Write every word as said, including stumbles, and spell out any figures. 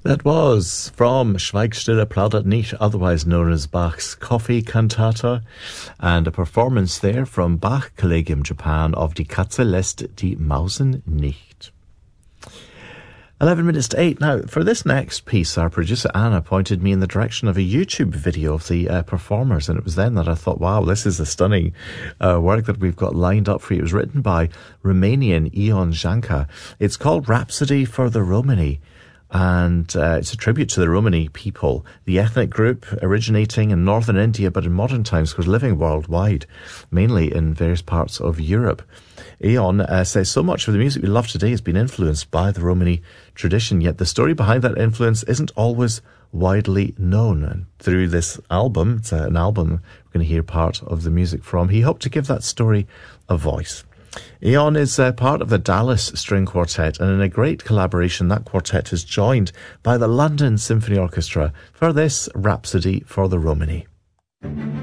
That was from Schweigstille plaudert nicht, otherwise known as Bach's Coffee Cantata, and a performance there from Bach Collegium Japan of Die Katze lässt die Mausen nicht. eleven minutes to eight. Now, for this next piece, our producer Anna pointed me in the direction of a YouTube video of the uh, performers, and it was then that I thought, wow, this is a stunning uh, work that we've got lined up for you. It was written by Romanian Ion Janca. It's called Rhapsody for the Romani, and uh, it's a tribute to the Romani people, the ethnic group originating in northern India, but in modern times, of course, living worldwide, mainly in various parts of Europe. Ion uh, says so much of the music we love today has been influenced by the Romani tradition, yet the story behind that influence isn't always widely known. And through this album, it's uh, an album we're going to hear part of the music from, he hoped to give that story a voice. Ion is uh, part of the Dallas String Quartet, and in a great collaboration, that quartet is joined by the London Symphony Orchestra for this Rhapsody for the Romani.